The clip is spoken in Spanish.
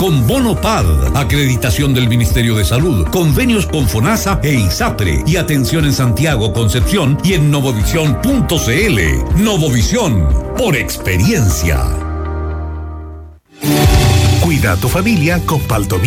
con bono PAD, acreditación del Ministerio de Salud, convenios con FONASA e ISAPRE y atención en Santiago, Concepción y en Novovisión.cl. Novovisión, por experiencia. Cuida a tu familia con Palto